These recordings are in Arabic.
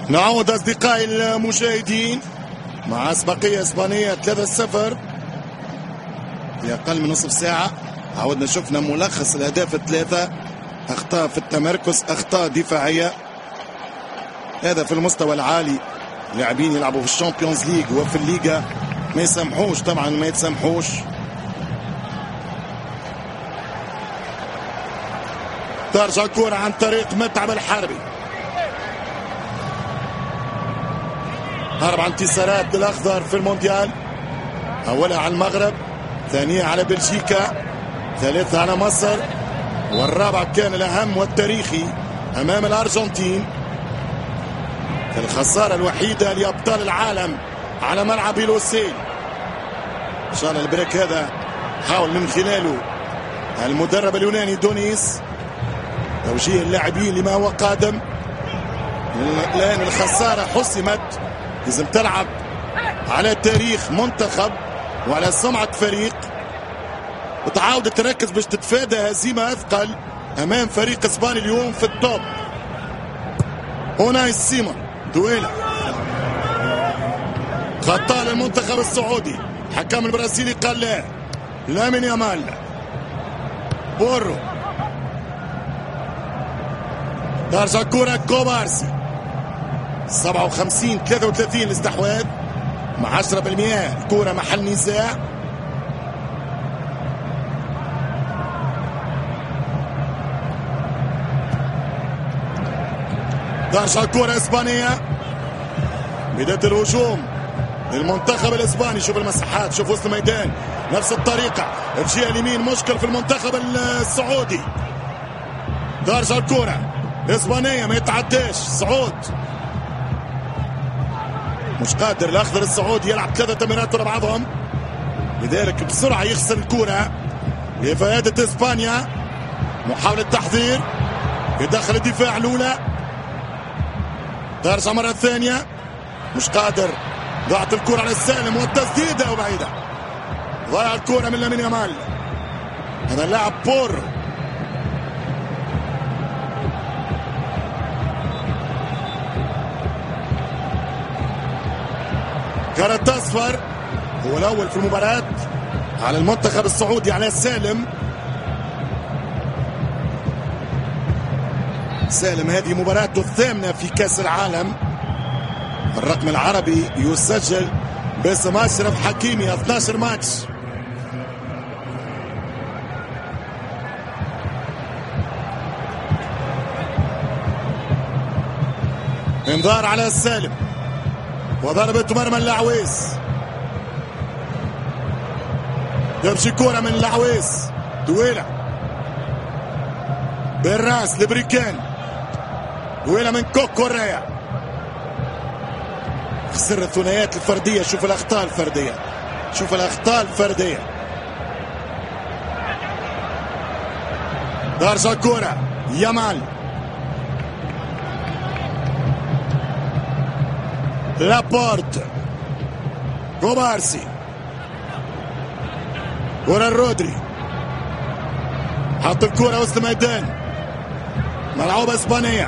نعود أصدقائي المشاهدين مع أسبقية إسبانية 3-0 في أقل من نصف ساعة. عودنا شفنا ملخص الأهداف الثلاثة، أخطاء في التمركز، أخطاء دفاعية. هذا في المستوى العالي، لاعبين يلعبوا في الشامبيونز ليج وفي الليغا ما يسامحوش، طبعا ما يتسامحوش. ترجع الكرة عن طريق متعب الحربي، 4 انتصارات للأخضر في المونديال، أولها على المغرب، ثانية على بلجيكا، ثالثة على مصر، والرابع كان الأهم والتاريخي أمام الأرجنتين. الخسارة الوحيدة لأبطال العالم على ملعب لوسيل. إن شاء الله البريك هذا حاول من خلاله المدرب اليوناني دونيس توجيه اللاعبين لما هو قادم. الآن الخسارة حسمت، لازم تلعب على تاريخ منتخب وعلى سمعة فريق، وتعاود تركز باش تتفادى هزيمة أثقل أمام فريق إسباني اليوم في التوب. أوناي سيمون دويلة، خطأ للمنتخب السعودي، حكم البرازيلي قال لا. لامين يامال، بورو، ترجع كرة كوبارسي، 57-33 الاستحواذ مع 10%. الكرة محل نزاع، ترجع الكرة إسبانية، بداية الهجوم للمنتخب الإسباني. شوف المساحات، شوف وسط الميدان نفس الطريقة، الجهة اليمين مشكل في المنتخب السعودي. ترجع الكرة إسبانية، ما يتعداش سعود، مش قادر الأخضر السعودي يلعب 3 تمريرات ورا بعضهم، لذلك بسرعة يخسر الكرة لفائدة إسبانيا. محاولة تحضير في داخل الدفاع الأولى، ترجع مرة ثانية، مش قادر، ضاعت الكرة على السالم والتسديدة وبعيدة. ضيع الكرة من لامين يامال، هذا اللاعب بور. كارت أصفر، هو الأول في المباراة على المنتخب السعودي على سالم. سالم هذه مباراته الثامنة في كأس العالم. الرقم العربي يسجل باسم أشرف حكيمي، 12 ماتش. انذار على السالم وضربة مرمى العويس. يمشي كرة من العويس، دويلة بالراس لبريكان، دويلة من كوكوريا. خسر الثنائيات الفردية، شوف الأخطاء الفردية، شوف الأخطاء الفردية. ترجع الكرة يامال، لابورت، كوبارسي، كرة رودري، حط الكرة وسط الميدان، ملعوبة إسبانية،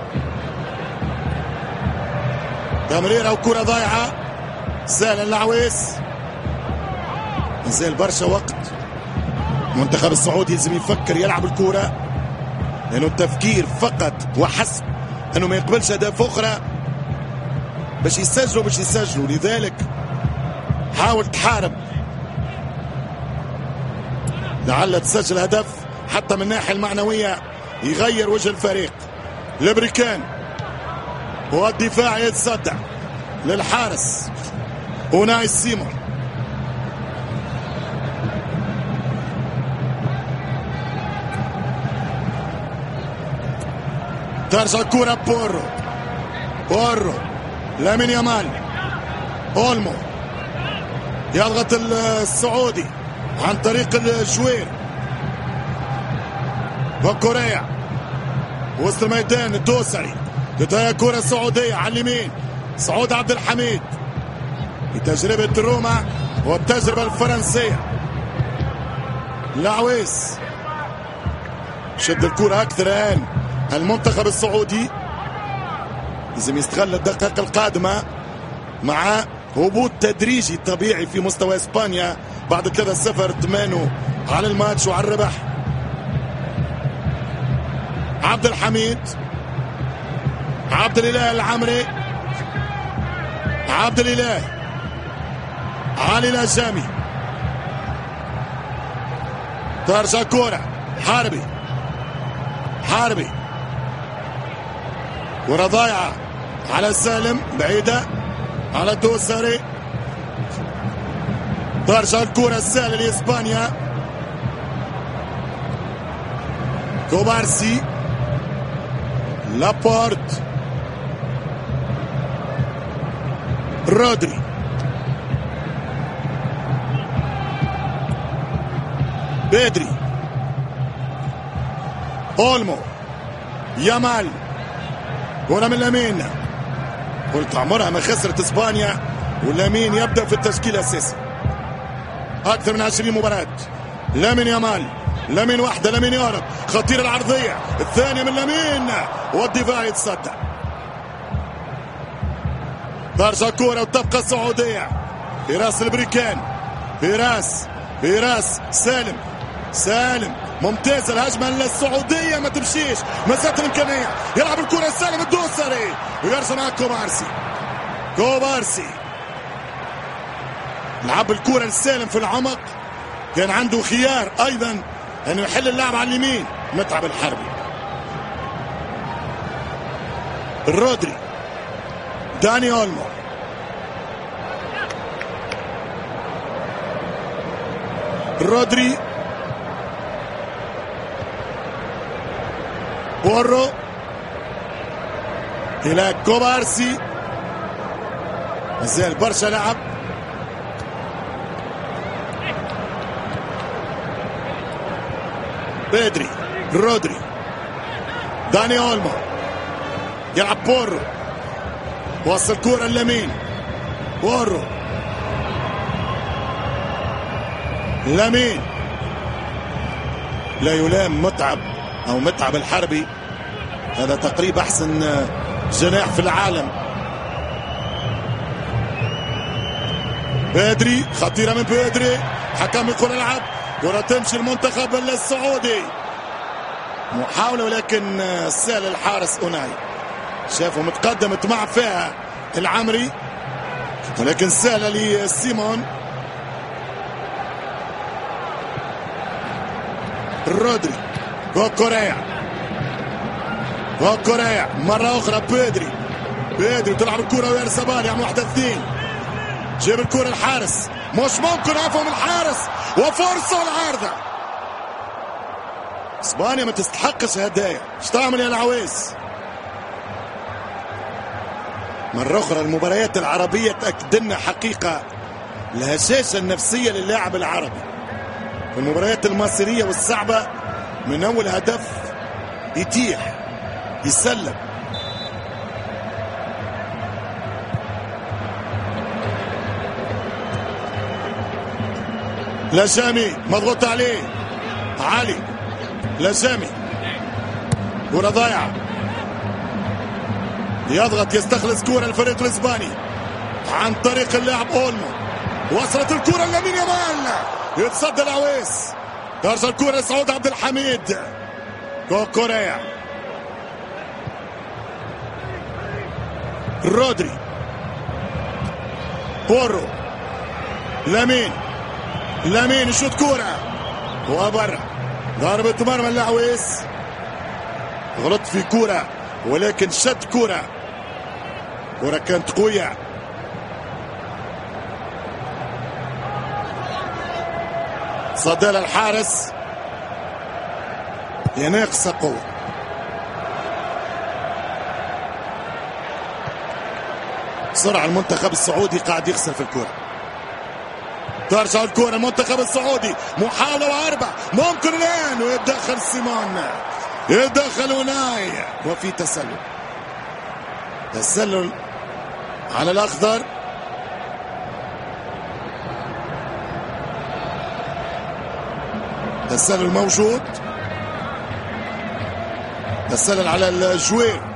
تمريرة وكرة ضايعة. سهل العويس، نزل برشا وقت. المنتخب السعودي لازم يفكر يلعب الكرة، لأنه التفكير فقط وحسب أنه ما يقبلش أهداف أخرى باش يسجلوا. لذلك حاول تحارب لعل تسجل هدف حتى من الناحية المعنوية يغير وجه الفريق. لبريكان والدفاع يتصدع للحارس أوناي سيمون. ترجع الكرة بورو، لامين يامال، أولمو يضغط السعودي عن طريق الجوير، وكوريا وسط الميدان الدوسري، تتهيأ كرة سعودية على اليمين، سعود عبد الحميد بتجربة روما والتجربة الفرنسية. العويس شد الكرة أكثر الآن المنتخب السعودي، لازم يستغل الدقائق القادمة مع هبوط تدريجي طبيعي في مستوى اسبانيا بعد 3-0 اطمئنوا على الماتش وعلى الربح. عبد الحميد، عبد الاله العمري، عبد الاله، علي الهجامي، ترجع كرة حاربي، حاربي، كرة ضايعة على سالم بعيدة على الدوسري، ترجع الكرة السهلة لإسبانيا، كوبارسي، لابورت، رودري، بيدري، اولمو، يامال، كرة من لامين. قلت عمرها ما خسرت اسبانيا ولامين يبدا في التشكيل الاساسي اكثر من 20 مباراة. لامين يامال، لامين واحدة، لامين يهرب، خطير العرضية الثانية من لامين والدفاع يتصدى. ترجع كرة وتبقى السعودية في راس البريكان، في راس سالم، سالم ممتاز الهجمة للسعودية ما تمشيش، مسات الإمكانية، يلعب الكرة سالم الدوسري ويرجع مع كوبارسي لعب الكرة لسالم في العمق، كان عنده خيار أيضا أنه يحل اللعب على اليمين. متعب الحربي، رودري، داني اولمو، رودري، بورو الى كوبارسي، مازال برشا لعب، بيدري، رودري، داني اولمو، يلعب بورو، وصل كرة لامين، بورو، لامين، لا يلام متعب الحربي، هذا تقريبا احسن جناح في العالم. بيدري، خطيرة من بيدري، حكم يقول العب، كرة تمشي المنتخب السعودي، محاولة ولكن سال الحارس أوناي، شافه متقدم طمع فيها العمري ولكن سهلة لسيمون. رودري، كوريا مرة أخرى، بيدري تلعب الكرة ويرسبال، يعمل 1-2، جيب الكرة الحارس، مش ممكن عفوا من الحارس، وفرصة العارضة. اسبانيا ما تستحقش هدايا، ايش تعمل يا العويس؟ مرة أخرى المباريات العربية تأكد لنا حقيقة الهشاشة النفسية للاعب العربي. المباريات المصيرية والصعبة من أول هدف يتيح يسلم. لجامي مضغوط عليه، علي لجامي، كرة ضايعة، يضغط يستخلص كرة الفريق الإسباني عن طريق اللاعب اولمو، وصلت الكرة لامين يامال، يتصدى العويس، ترجع الكرة لسعود عبد الحميد، كوريا، رودري، بورو، لامين يشوط كرة وبرا، ضربة مرمى العويس، غلط في كرة ولكن شد كرة كانت قوية. صدى الحارس يناقص قوة. بسرعة المنتخب السعودي قاعد يخسر في الكرة. ترجع الكرة المنتخب السعودي، محاولة وعربة ممكن الآن، ويتدخل سيمون، يتدخل أوناي، وفي تسلل على الأخضر. تسلل موجود، تسلل على الجوير،